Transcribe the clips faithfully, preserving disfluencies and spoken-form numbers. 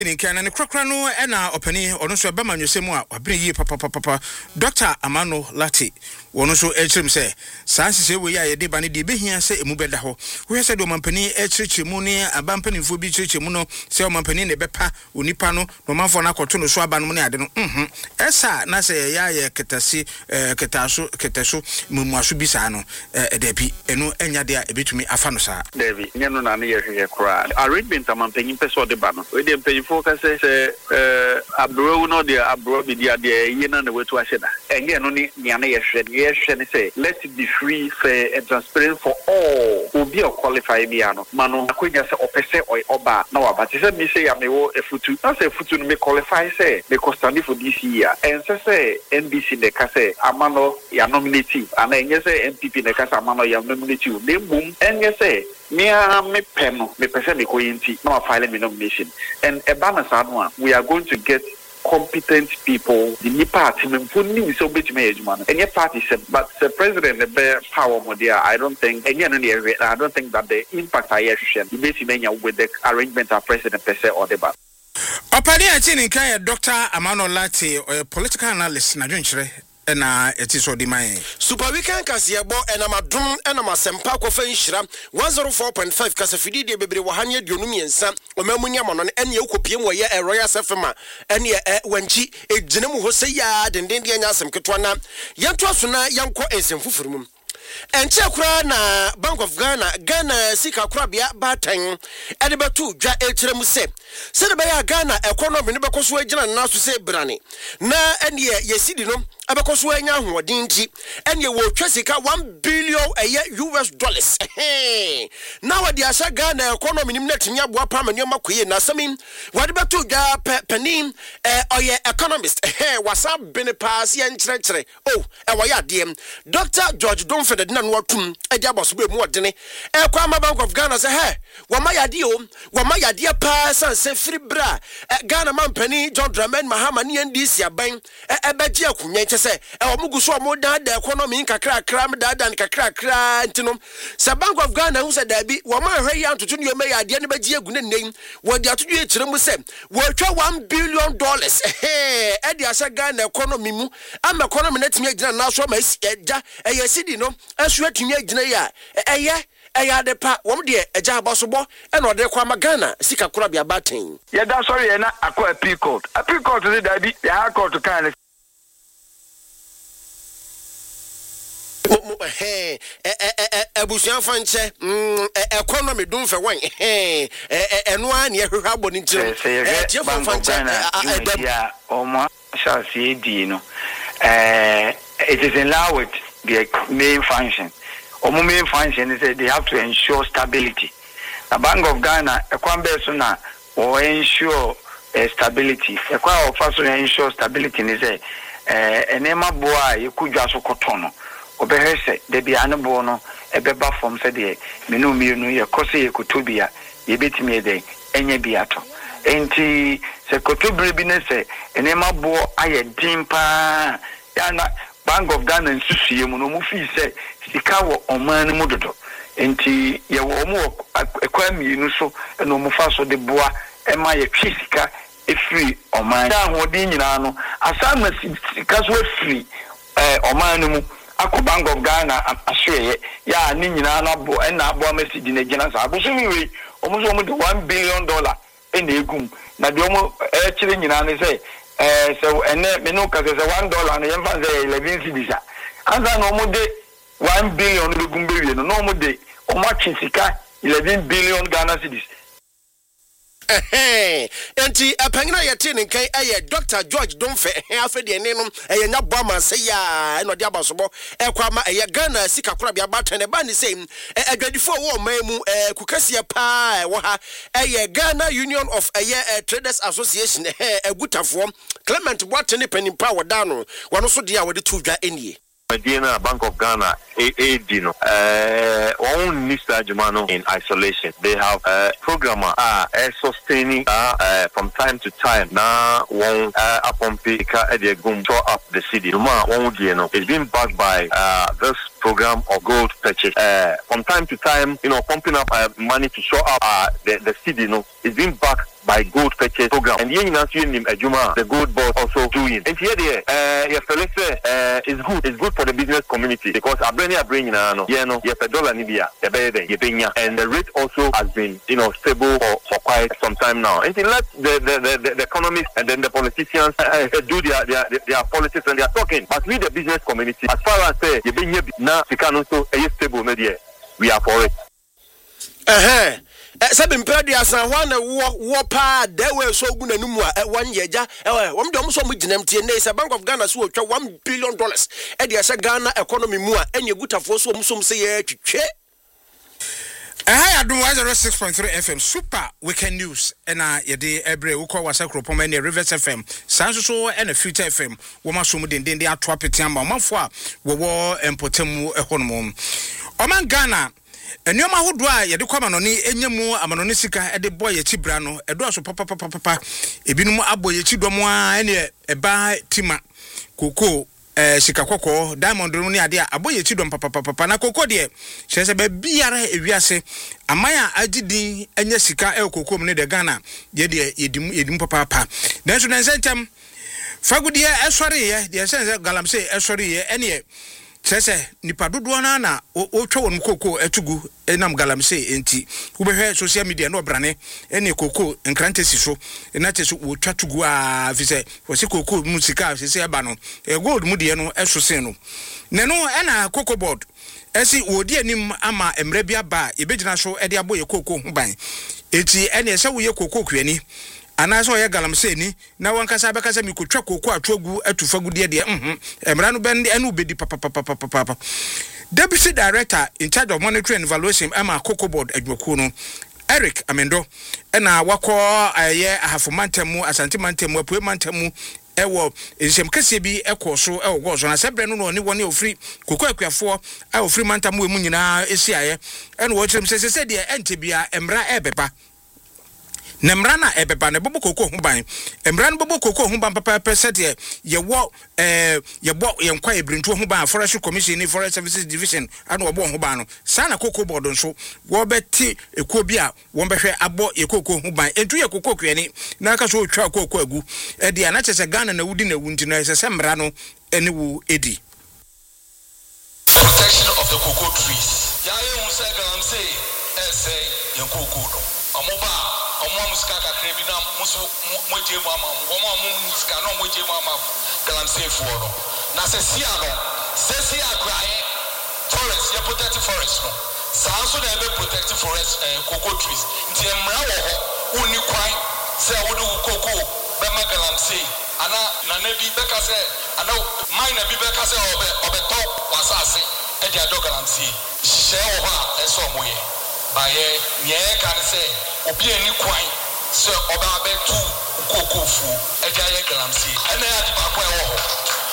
Ni kana ne krokra no e na opani ono so be manwese mu a wabere yi papa papa Doctor Amano Lati wono so echirim se sansese we ya yede ba ne de behia se emu beda ho wo hye se do mampani echirim mu ne abampanifo bi chirim mu no se o mampani ne bepa onipa no no manfo na koto no so aba no ne ade no mhm esa na se ya ye ketase ketaso ketaso mumuaso bi sa no e da bi eno enya de a ebetumi afa no sa David nyeno na ne ye hwehwe kra arrangement amampanyin pese de ba no we de mpanyin focus say eh abro no de abro bi dia de yina na wetu ahye da enye no ni nia na ye hwe ye hwe ni say let it be free, fair and transparent for all who be qualified biano mano akonya say opese oy oba na wa but say me say ya me wo efutu na say efutu no me qualify say me ko stand for this year and say say N B C de ka say amano ya nominative and enye say N P P de ka say amano ya nominative dem boom enye say me a me peno me pese me ko yinti na file me nomination and a balance one we are going to get competent people the ni party me funni so bit me ejuma any party said but the president the bear power modia I don't think any I don't think that the impact I share the bit me with the arrangement of president per se or the bar opani atini kan Doctor Amano Lati or political analyst na dwenkyere na etiso di mai Super Weekend kasiyebo enamadum enamasempa kofa nhira one oh four point five kasafidi de bebre wahanye dionum yensa omamunya mono ne ene ekopiem wo ye Royal Sefema ene e wanchi ejinemu ho seya denden de anya asem ketwa na yanto aso na yanko ensemfufurumum enche kura na Bank of Ghana Ghana sika kura bia batan ede betu dwa ekyeremu se se de baya Ghana economy ne bekoso agina na so se brane na ene yesidi no abekoso anya hoodin nti ene wo twa sika one billion eye U S dollars na wadi asha Ghana economy nim netimi aboa pa mane makoye na asemi wadi betu dwa panin eh oye economist eh wasa bene pass ye nkyerɛkyerɛ oh e wo ya de Doctor George Donford de na no atum e dia boso be mu odene e kwa ma Bank of Ghana say he wa ma yade o wa ma yade pa san se free bra Ghana man pani John Dramani Mahama ne N D C aban e beje akunye nche se e wo mugu so mo da da economy kakra kra me da da kakra kra ntino se Bank of Ghana hu se da bi wa ma hwe ya ntoto ne ma yade ne beje agu ne nen wo de atodu e kire mu se wo twa one billion dollars eh e de asa Ghana economy mu am economy na timi agina na so ma eja e yesidi no asu atumi agina ya eye eya de pa wom de eja abosobo e no de kwa Ghana sika kura bia baten ye da sorry ye na akọ appeal court appeal court de da bi ya court kan eh eh abusuan fanche mm economy dum fe wan eh eno an ye hwehwa boni ntiro eh tie fanche ya omo shall see di no eh it is in line with the main function. Or main function is that they have to ensure stability. The Bank of Ghana, a kwambesuna or ensure uh, stability. A kwa offer ensure stability is a an ema boa you could just kotono. Obehese de be anabono a beba from said the menu minu ya kosi kutubia ye bit me de enye biato. Enti se kotubri binese an ema bo aye dimpa yana Bank of Ghana nsusuye mu no mu fi se sika wo oman mu dodo enti ye wo mu ekwami nu so no mu fa so de boa e ma ye twi sika e free oman da ho de nyina no asama sika so free eh oman mu akọ Bank of Ghana ahweye ya ni nyina na bo e na abo ma sidi na gina sa aboso mi we omo so mo de one billion dollar e na egum na de omo e kire nyina ne say eh so ene me no ka say one dollar na yem fan say eleven cedis anza no mo de one billion no gumbe wie no no mo de o ma chisika eleven billion Ghana cedis eh enti apangina yete ne kan aye Doctor George Donford afede ne no eye nya bo ma say ya no de abasobo e kwa ma eye Ghana sika kora bia batan ne ba ne say adwadifo wo mamu eh kukasia pa wo ha eye Ghana Union of eye Traders Association eh agutafo Clement Boateng penimpa wo da no wono so de a wo de tudwa enie Medina Bank of Ghana, A A D, no, uh, own Mister Jumano in isolation. They have a programmer, uh, sustaining, uh, uh, from time to time. Now, one, uh, upon Pika, Edia Gum, tore up the city. Numa, one, you know, it's been backed by, uh, this program of gold purchase. Uh, from time to time, you know, pumping up uh, money to show up uh, the, the city, you know, is being backed by gold purchase program. And here in Ajuma, the gold board also doing. And here, there, uh, yes, uh, it's good. It's good for the business community because I bring I bring no, yeah, no, yeah, dollar Nibia, and the rate also has been, you know, stable for, for quite some time now. And let the the, the, the economists and then the politicians uh, do their, their their politics and they are talking. But we, the business community, as far as say you bring here now, we can also a stable media. We are for it. Uh-huh. Sabi mpedi asan hwa na wo wo pa de we so gu nanu mu a one year ja eh wom de om so mu ginam tie ne say Bank of Ghana so otwa one billion dollars e de ase Ghana economy mu a enya gutafo so om so m say ye twetwe eh ya do one oh six point three F M super weekend news na ye de ebre wo ko wasa kropom na Rivers F M sanso so na Future F M wo ma so mu den den de ato apeti amba manfo a wo wo empotamu ehonum oman Ghana Enyoma hodo a yede kwama no ne enyemu amano ne sika ede boy ye chibra no edo aso papa papa papa ebinum abo ye chidom a ene eba tima koko eh sika kokko diamond no ne ade a abo ye chidom papa papa na koko de hye be biara ewiase amaya agidin enya sika e koko mu ne de Ghana ye de yedim yedim papa papa nanso na nsentem fagudie esori ye de sense galamse esori ye ene Sese nipa dodo na na o twa won koko etugu enam galamse enti wobehwe social media no brane ene koko enkrantesi so enate so wo twa tugu a fise wo se koko musika sese eba no e gold mu de no esosen no ne no ena koko board esi wodi anim ama emre bia ba ebegina so e de aboye koko ho ban eti ene se wo ye koko kwani anaso ye galamse ni na wankasa bekasa mi kotwa koko atwagu atufa gudie de mhm emra no ben enu bedi papa papa papa papa Deputy Director in charge of monitoring and evaluation ama Cocoa Board adwako no Eric Amendo na wako aye ahafo mantemu asante mantemu apue mantemu ewo ensem kase bi ekoso ewo gozo na sebre no no ne woni ofri koko akuafo a ofri mantamu emu nyina esiaye ene wo kyerem sese se de ente bia emra ebeba Nemra na ebeba ne bobo koko ho ban emra no bobo koko ho ban papa pese de ye wo eh ye bo ye nkwa ebrintu ho ban Forestry Commission ni Forest Services Division ana wo bo ho ban no sana koko board nso wo beti ekuo bi a wo behwe abo ye koko ho ban entu ye koko kwani na aka so otwa koko agu e de na chese Ghana na wudi na wunti na sese mra no ene wo edi protection of the cocoa trees ya ye unsa galam say e say ye koko no omoba omo musika kakre bi na muso moje mu ama omo omo musika no moje mu ama galamsey fuo no na se sia no se sia krae forest ya protect forest no sa so na be protect forest eh cocoa trees nti emra wo ho uni kwan se wo do cocoa be ma galamsey ana na na bi be ka se ana mine na bi be ka se obe obe top wasase e dia do galamsey she wo ha e so moye baye nye kan se obi ani kwan se oba betu kokofu eja ye galamsey ena ya di bakwa e wo ho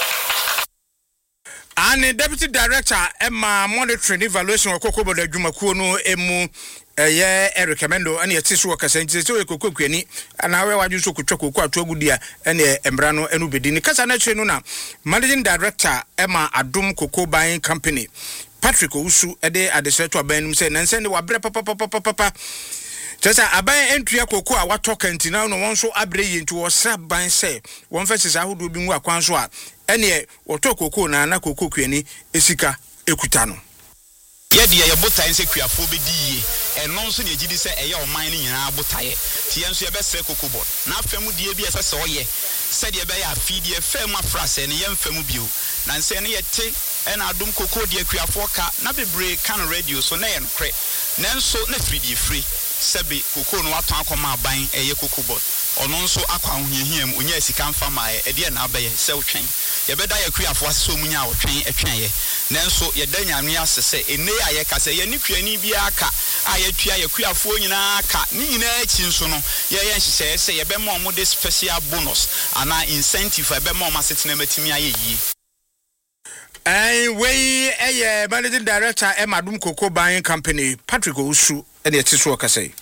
and Deputy Director Emma monitoring evaluation of Cocoa Board adwumakuo no emu eye Eric Amendo ene yeti so kasa nti se we koko kwani ana we waju so kotwa koko atoagudia ene emra no enu bedi ni kasa na kire no na Managing Director Emma Adum Cocoa Buying Company Patrick Owusu ede adeseto abanum se nanse ne wabre papa papa papa Tesa aban entua koko a watoka ntina no won so abre yi nti wo sra ban se won fa sisa hodo bi ngu akwan so a ene woto koko na na koko kwani esika ekuta no ye de ye botae se kuafo be diye eno nso ne gidi se eye oman ni nyina botae ti ye nso ye be sre Cocoa Board na afemu die bi ese se oye se de be ya afidi e fam afrase ne ye mfemu bio na nse ne ye te ena adum koko de kuafo ka na bebre kan radio so na ye nkre nanso na three D free sebe koko no aton akoma aban eye Cocoa Board ono nso akwa ahohiahiam onya sika mfa mae e de na abaye se otwen ye beda ye kuafo ase omunya otwen etwen ye nanso ye da nyame asese ene ya ye kase ye ni kuani bi aka aye tua ye kuafo nyina aka ni nyina achi nso no ye ye nhye se ye be ma omo de special bonus ana incentive e be ma omo asetena matimi aye yi. Eh we eh Managing Director Emma Adum Cocoa Buying Company Patrick Owusu ene yeti so kase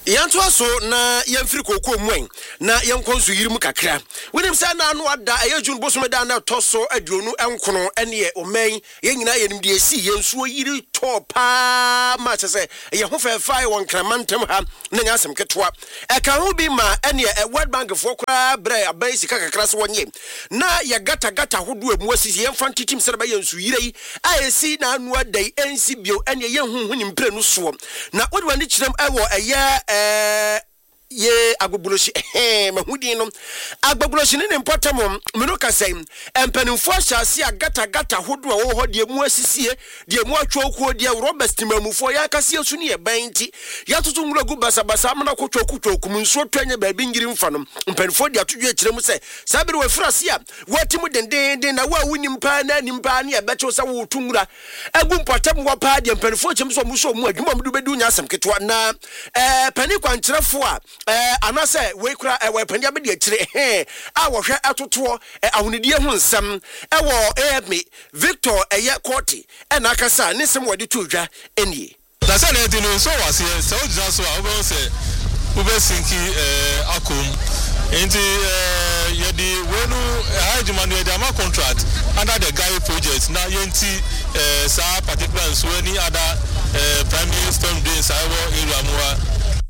yanto aso na yamfiri kokko mwen na yankonso yirimu kakra wenim say na anu ada ayejun bosom da na toso aduonu enkono ene omen yenyina yenim de esi yensuo yiri topa ma chese ye ho fefai won kramantem ha na nyasem ketwa e ka ho bi ma ene e World Bank fo kra bre abai sika kakra so wonye na ye gata gata hodo emu asisi yemfa ntitim se ba yensu yiri a esi na anu ada ensi bio ene ye hu hu nimpre no so na wodi wani kirem ewo eye eh ye agbogboloshi eh mahudi no agbogboloshi ne importam meno kasai empanimfo ahyase agata gata hodo wo ho de mu asisie de mu atwokuo de Robert Timamufo ya kase asu ne banti ya tutu ngulagu basa basa amna kotwoku twoku nso twanye ba bi ngiri mfa no empanimfo de atodwe kirem se sabere wa frase a watimu denden na wa wuni mpa na nimpa ne abecho sa wo tumura agu importam wo pa de empanimfo kyem so mu so mu adwuma mu bedu nya asem ketwa na eh pani kwankyerefo a eh anase we kura we panya be de akire eh a wo hwe atoto ahunidie hu nsam e wo eh me Victor eye Courty e na akasa ne sem wodi tudwa enie da se na dinu so wase se o jina so a wo se wo be sinki eh akom enti eh yedi wonu hajuma no yedi ama contract under the Gary project na yenti eh sa particular so any other eh primary storm drains awo area moa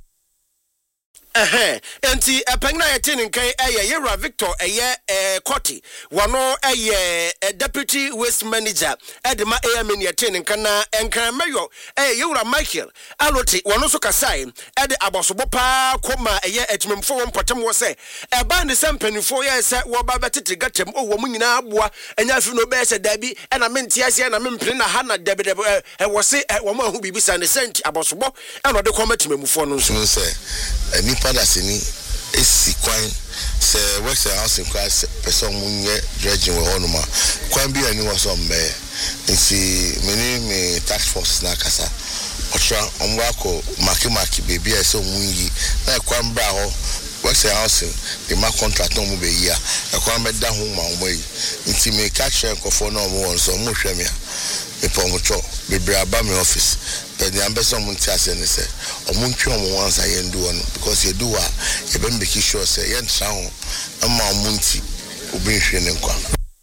eh enti epengna yetin nkai eye Yera Victor eye eh Courty wano eye deputy waste manager edema am yetin nkana enkran mayor eye Yera Michael aloti wano so kasai ede abosobo pa koma eye etimemfo won potem wo se eba ne sempanifo ye se wo ba betete gatem o wo munyina aboa enya afi no be se dabi ena menti ase na mempre na ha na debe debe e wo se wo ma hu bibisa ne sent abosobo ena de komatimemfo no so se nipa da sini esi kwan se Western House class person munye dredging we honuma kwan bi ani was on me nti meni me task force na kasa otra omwako maki maki baby e so munyi na kwan bra ho Western House the ma contract no mu be ya e kwan me da ho ma omo yi nti me catch nkofo na omo won so mo hwem ya me pomocho bebre aba me office but the ambassador munti ase ne se omuntwe omo wansa ye ndu ono because ye do a ye be make sure say ye ntra ho ama omunti obi hwe ne nkwa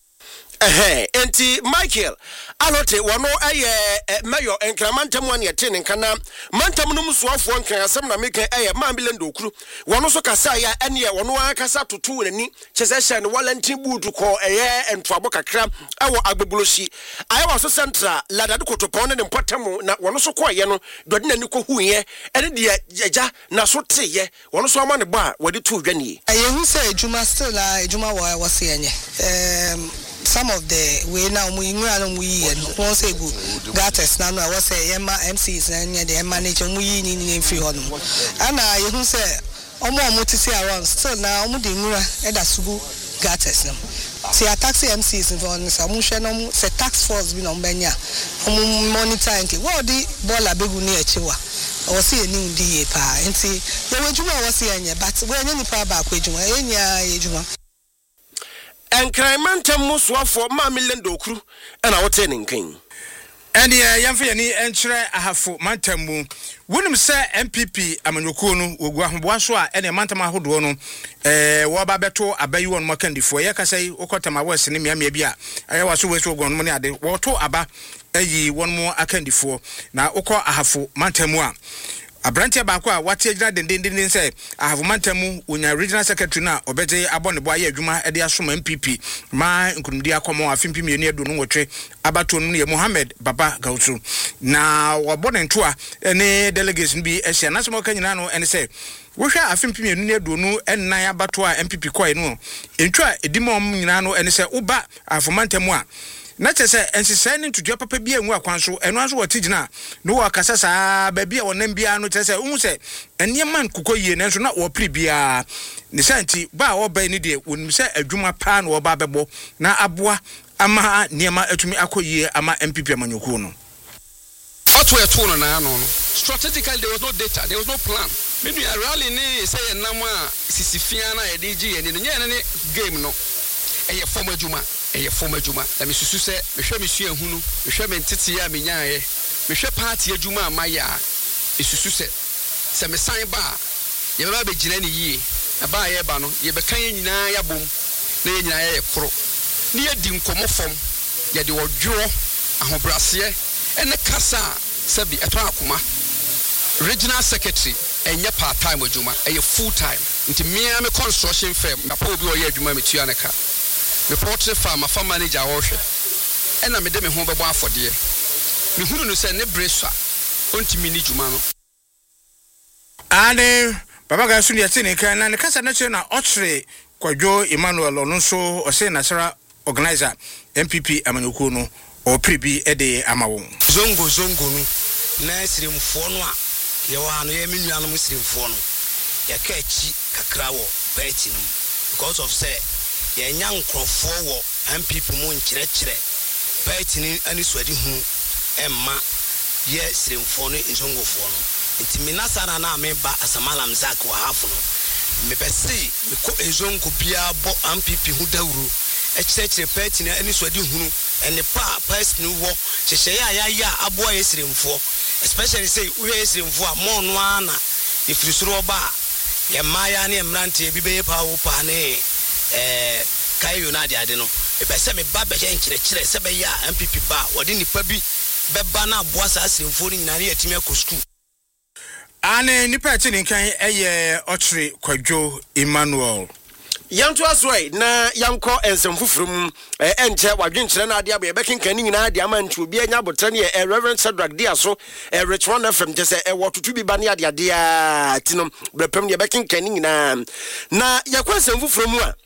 eh enti Michael alote wano aye mayor enkramantam wan yete nkana mantam no musoafo nkan asem na meka aye mambilendo okuru wano so kasa ya ene wano akasa toto nani chese hye ne walantin budu ko eye entoabo kakra awo agbeboloshi aye waso central ladade kotopon ne mpatam na wano so ko ye no dode nani ko huye ene de jaja na so teye wano so ama ne ba wade to dwane aye hu se ejuma still a ejuma wa wase enye um some of the we now we know we and one say go gates now I was say M C is and the manager we ni ni free on and I who say omo omo to see around still now omo de nwura e da sugu gates now see a taxi M C is on so omo hwe no say tax force bi no benya omo monitor nke what the ball abegu ni echiwa o see any di pa nti ye wejuma o see anya but we anya ni pa ba kwa ejuma enya ejuma enkraimantem musoafo ma milendo okuru na wote ne nkan ene yamfa yani enkyere ahafo mantamu wonum se M P P amanyoko no wogu ahoboa so a ene mantam ahodo no eh wo ba beto abayi won makandifo ye kasai okotama wese ne miamia bi a ayewa so wese ogon no ne ade wo to aba ayi won mo akandifo na okọ ahafo mantamu a Abrantia baako a wate agina dendenden se ahavumantamu onya regional secretary na obeje abone bo aye adwuma e de asoma M P P ma nkunudi akomo afimpi mienu edu no wotwe abato no ye Mohammed Baba Gausu na wabone ntoa ne delegation bi ehia na somo kanyina no ene se wohwe afimpi mienu edu no ennan abato a M P P koi no ntwa edimom nyina no ene se uba ahavumantamu a na chese ensise ni ntudua papa bia enwu akwanso eno anso wotigina no wakasa saa ba bia wonam bia no chese unhu se enyeman kukoyie nanso na wo pri bia ne santi ba wo ba ni de wonim se adwuma pa na wo ba bebo na aboa ama niema atumi akoyie ama M P P amanyoko no Oto e to no na no no strategically there was no data, there was no plan. Maybe a rally ni say enam a sisifia na e D G ene no nye ne game no eye form adwuma eye form adwuma na me susu se me hwe me sua hunu me hwe me ntete ya me nyaaye me hwe party adwuma amaya e susu se sɛ me san ba ye baba be gina ne yie aba ye ba no ye be kan ye nyina ya bom na ye nyina ye koro ne ye di nkomo fom ye de wodwo ahobrase ene kasa sabi eto akoma regional secretary enye part time adwuma eye full time nti me am construction firm na pa obi oye adwuma metua ne ka me poultry farm afa manager wohwe ena me de me ho bebo afode me hunu no se ne breswa ontimi ni dwuma no ane baba ga sunu yete ne kan na ne kasa na che na ochre Kwadwo Emmanuel ono so ose national organizer M P P amanyoko no o pribi ede amawo zongo zongo no na sirimfo no a ye wa no ye menuanom sirimfo no ye ka chi kakra wo party no because of say ye nya nkrofo wo M P P mu nkyere kyere party ni ani swadi hu emma ye sirimfo no izongofo no nti minasara na me ba asamalam zak wa hafu no me pesi me ko ezongo bia bo M P P hu dawuru e kyere kyere party ni ani swadi hu ene pa person wo hyehye ya ya ya abo ye sirimfo especially say we ye sirimfo a mo no ana ifiri soro ba ye maya na emrante bi be pa wo pa ne eh kai yo na de ade no e be se me ba be ye nkire kire se be ya M P P ba wodi nipa bi be ba na abo asa sirimfo ni nyina ye timi akọ school ane nipa ti ni kan eye Ochre Kwadwo Emmanuel yanto asoi na yanko ensemfufrum enche wadwenkyere na ade aba yebekenkan nyina ade ama ntu obi anya botane e Reverend Shadrack dia so e Richmond F M jese e wotutu bi ba ne ade ade a tinom brepem yebekenkan nyina na yakwa ensemfufrum a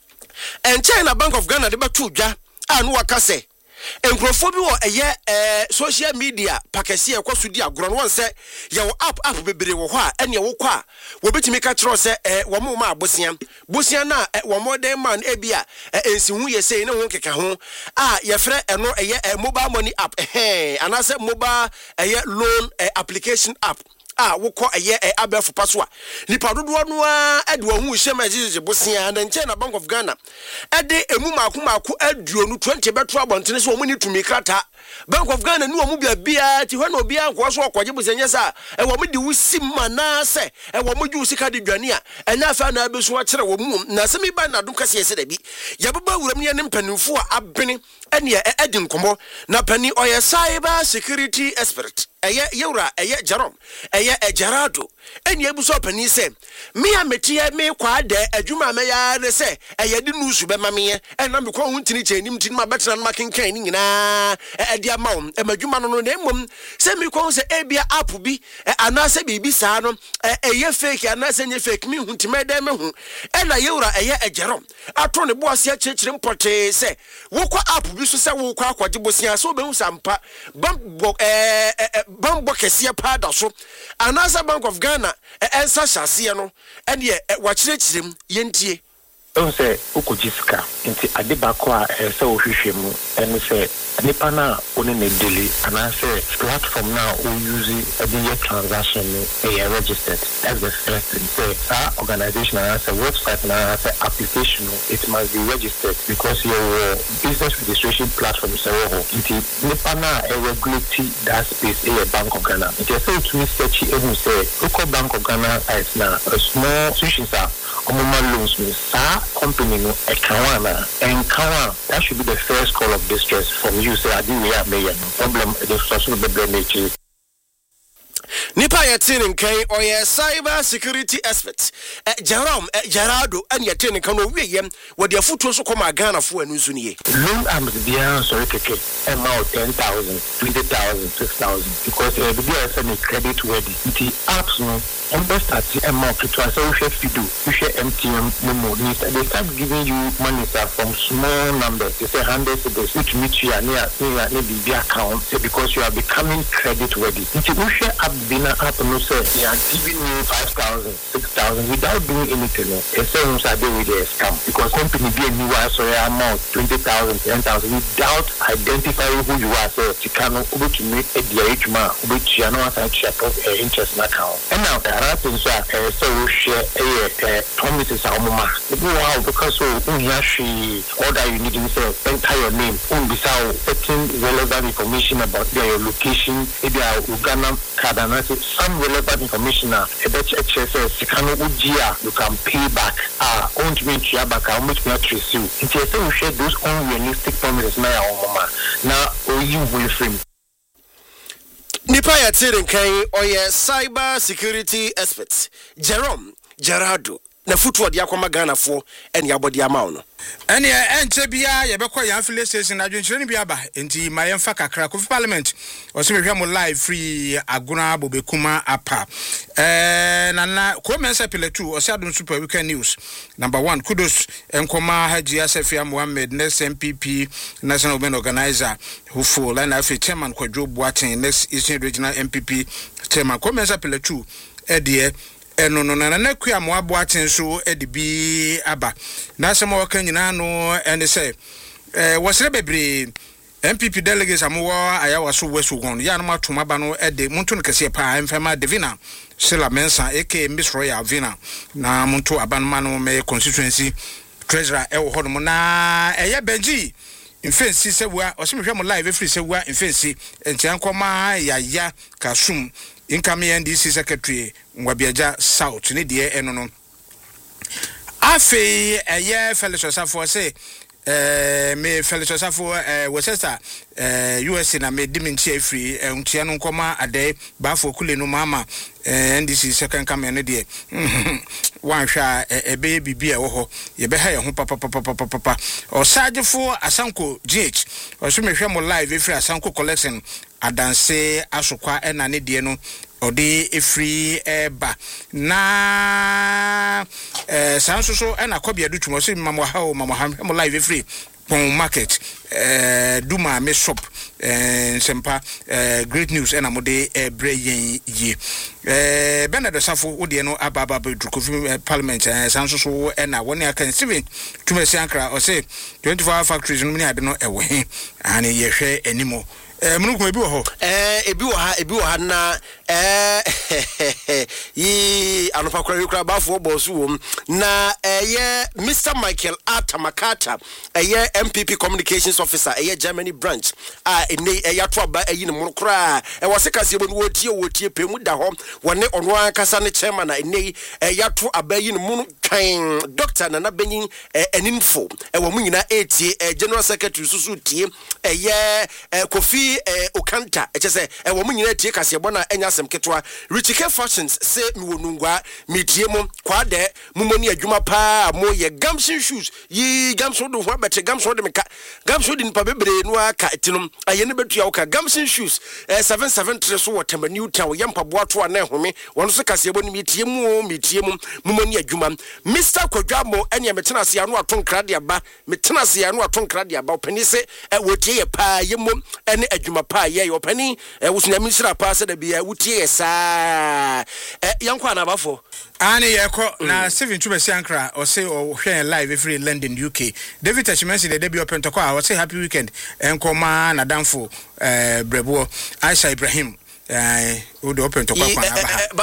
enche na Bank of Ghana de batu dwa anu wakase enkrofo bi wo eye eh social media pakese e kwaso di agro no won se ye wo app app bebere wo ho a ene wo kwa a wo betimi ka kiro se eh wo mo ma abosia bosia na wo modern man e bia ensi hu ye sei ne ho keka ho a ye frɛ eno eye mobile money app eh anase mobile eye loan application app ah wokọ eye abefo paso a nipa dodo no a ede wo hu hye majeje bosia na nche na Bank of Ghana ede emu maako maako aduonu twenty beto abontene so omuni tumi krata Bank of Ghana ni omu bia bia ti hwe na obi anko so okoje bosenye sa e wo mudi wusim mana se e wo muju sika de dwane a enya fa na abeso wa kire wo mu na se mi ba na dum kase yese da bi ya baba wuram ne mpanimfo a abene ene e edi nkomo na pani oye cyber security expert eye yewra eye Jerome eye Ejarado eni ebuso pani se me ametie me kwa de adwuma me ya ne se eye de nusu be mame e na me kwa hu ntini chenim tin ma betena na makenkan ni nyina e de ama wo e madwuma no no na emom se me kwa hu se ebia app bi ana se bibi saa no eye fake ana se nye fake me hu ntime de me hu e na yewra eye Ejarome ato ne bo ase akyekyere mpote se wo kwa app bi so se wo kwa akwaje bosia so be hu sampa bambo eh bambo kese pa da so anasa Bank of Ghana ensa hyase no ene wa kyerɛkyerɛm yentie o se ukujisika nti adebako a se ohwehwɛ mu ene se nipa na oni ne deli anase platform na o use a transaction e registered as the first thing say our organization as a website na as application it must be registered because your business registration platform is a nti nipa na e regulate that space e Bank of Ghana it is so to search e say local Bank of Ghana as na a small institutions are common loans me sa company no akawana and kawa that should be the first call of distress from you say I do we have no problem the social problem nature nipa yete nkan oye cyber security expert eh, Jerome eh, Jarado an yete nkan no wieyem wo de afuto so koma Ghana fo anu so niye loan am bia sorry keke amount ten thousand twenty thousand six thousand because eh bia say credit worthy the apps no on best at amount to us so we should do you should M T M memo they start giving you money from small numbers they say hundreds of those which meet you near near the account because you are becoming credit worthy if you share up bina app no say they are giving you five thousand six thousand without doing anything they say you are doing with a scam because company be a new so amount twenty thousand ten thousand without identifying who you are so you cannot able to make a D H man which you are not actually a interest account and now happens uh so share a promises our mama wow because so she all that you need to say enter your name um without certain relevant information about their location their Uganda card and some relevant information now about H S S can you can pay back ah won't mean to back how much not trace you it is we share those unrealistic promises now mama now or you will frame nipa ya tire nkan oye cyber security expert Jerome Gerardo na futu de akoma Ghana fo ene abodi amawo no ene enche bia ye bekọ ya affiliate station adwenkyere ni bia ba enti mayemfa kakra Kofi Parliament osimehwe mo live free aguna bobekuma apa eh nana ko mensa pile two osiadon super weekend news number one kudos enkoma Haji Asafia Mohammed next M P P national women organizer who full line of chairman Kwadwo Boateng next Eastern regional M P P chairman ko mensa pile two edie eno no na na kua mo aboaten so edibi aba na asem wo kan nyina no ene se eh wosere bebre M P P delegates amowo ayawa so wesu gon ya no matoma ba no ede muntu no kese pa emfema Devina Sila Mensa aka Miss Royal Vina na muntu abanma no me constituency treasurer e wo hono na eye Benji infensi sewa osimhwe mo live free sewa infensi entiankoma yaya kasum incoming N D C secretary Ngwabiaja South ni de eno no afi eye Felix Osafo say eh me Felix Osafo eh Worcester eh U S na me dimentia free entia no nkoma ade bafo kule no mama eh N D C second coming ni de wan hwa ebe bibia wo ho ye be ha ye ho papa papa papa papa osagefo Asanko G H oso me hwe mo live free Asanko collection adanse asokwa ena ne de no odi efree eba na eh sansoso ena kobia du tumo so mama ha o mama ha mo live free pon market eh duma me shop eh sempa eh great news ena mo de ebre yen yi eh Bernard Safo odi no ababa be Kofi Parliament eh sansoso ena woni aka seven tumasi ankra o say twenty-four hour factories no ni ade no ewe he ani ye hwe animo eh munu ko ebi wo ho eh ebi wo ha ebi wo ha na eh yi anopa kwara kwara bafo bosu wom na eh Mister Michael Atamakata eh M P P communications officer eh Germany branch ah ene eh yato aba eh ne munu kra eh wose kase ebo no wotie wotie pemu da ho wone ono ankasa ne chairman na ene eh yato aba yi ne munu kan Doctor Nana Benyin eh eninfo eh wo mu nyina etie eh general secretary susu tie eh eh Kofi eh Okanta echese eh wo mu nyina tie kase ebo na enya asem ketwa Richike Fashions say mi wonungwa mitie mo kwade mumoni adwuma pa mo ye gamshin shoes yi gamso do ho bete gamso de meka gamso de npa bebre no aka etinum ayene betua wo ka gamshin shoes eh seven seven three so water new town ye mpa boato na ehome wono so kase ebo ni mitie mo mitie mo mumoni adwuma Mister Kwadwamo ene metena se anu aton krade aba metena se anu aton krade aba opani se eh wotie ye pa ye mo ene adwuma pa ye opani eh wusuna misira pa se da bia wotie ye saa eh yankwa na bafo ani yeko na Steven Tumasi ankra o say o hwe live every London U K David Tachimensi de debut open to kwa o say happy weekend enkoma na danfo eh brebo Aisha Ibrahim eh o de open to kwa kwa